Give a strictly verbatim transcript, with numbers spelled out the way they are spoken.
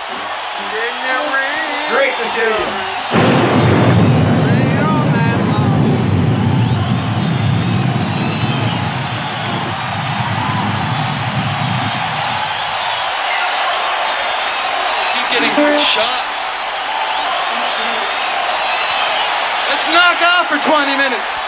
Great to see you. Getting shot. Let's knock off for twenty minutes.